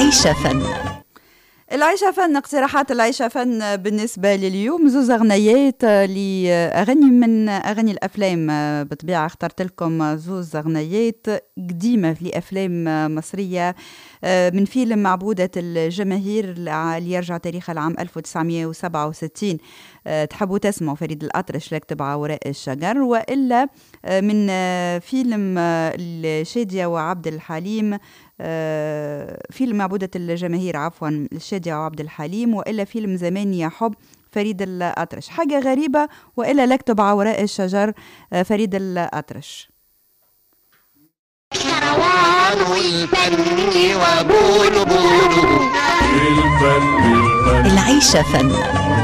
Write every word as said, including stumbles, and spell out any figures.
العيشة فن. العيشة فن، اقتراحات العيشة فن بالنسبة لليوم زوز أغنيات لأغني من أغاني الأفلام. بطبيعة اخترت لكم زوز أغنيات قديمة لأفلام مصرية من فيلم معبودة الجماهير اللي يرجع تاريخ العام ألف وتسعمائة وسبعة وستين. تحبوا تسمعوا فريد الأطرش لك تبع وراء الشجر، وإلا من فيلم الشادية وعبد الحليم، فيلم معبودة الجماهير عفوا الشادية وعبد الحليم، وإلا فيلم زمان يا حب فريد الأطرش. حاجة غريبة، وإلا لك تبع وراء الشجر فريد الأطرش. العيشة فن.